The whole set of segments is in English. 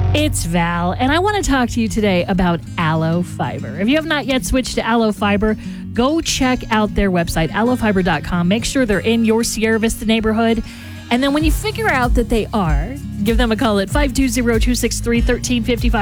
It's Val, and I want to talk to you today about Allo Fiber. If you have not yet switched to Allo Fiber, go check out their website, allofiber.com. Make sure they're in your Sierra Vista neighborhood. And then when you figure out that they are, give them a call at 520-263-1355,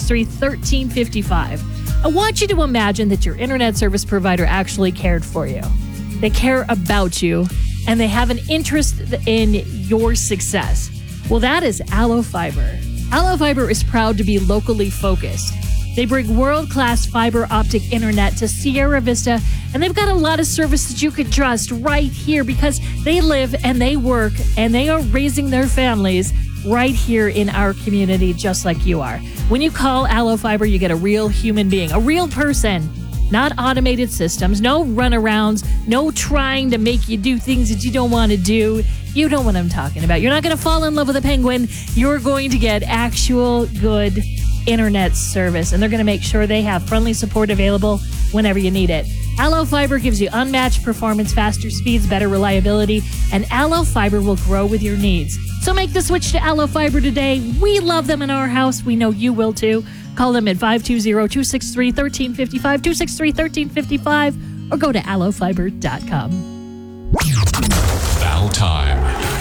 263-1355. I want you to imagine that your internet service provider actually cared for you. They care about you, and they have an interest in your success. Well, that is Allo Fiber. Allo Fiber is proud to be locally focused. They bring world-class fiber optic internet to Sierra Vista, and they've got a lot of service that you can trust right here because they live and they work and they are raising their families right here in our community just like you are. When you call Allo Fiber, you get a real human being, a real person, not automated systems, no runarounds, no trying to make you do things that you don't want to do. You know what I'm talking about. You're not going to fall in love with a penguin. You're going to get actual good internet service, and they're going to make sure they have friendly support available whenever you need it. Allo Fiber gives you unmatched performance, faster speeds, better reliability, and Allo Fiber will grow with your needs. So make the switch to Allo Fiber today. We love them in our house. We know you will too. Call them at 520-263-1355, 263-1355, or go to allofiber.com. Val time.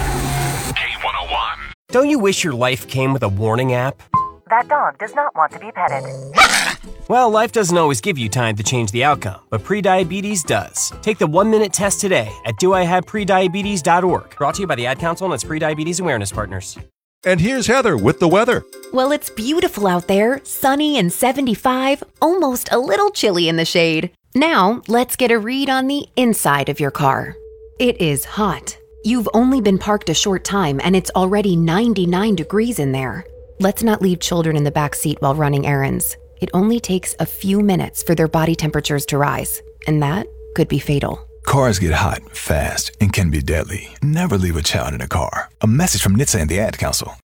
K101. Don't you wish your life came with a warning app? That dog does not want to be petted. Well, life doesn't always give you time to change the outcome, but prediabetes does. Take the 1-minute test today at doihaveprediabetes.org. Brought to you by the Ad Council and its Prediabetes Awareness Partners. And here's Heather with the weather. Well, it's beautiful out there, sunny and 75, almost a little chilly in the shade. Now, let's get a read on the inside of your car. It is hot. You've only been parked a short time and it's already 99 degrees in there. Let's not leave children in the back seat while running errands. It only takes a few minutes for their body temperatures to rise, and that could be fatal. Cars get hot fast and can be deadly. Never leave a child in a car. A message from NHTSA and the Ad Council.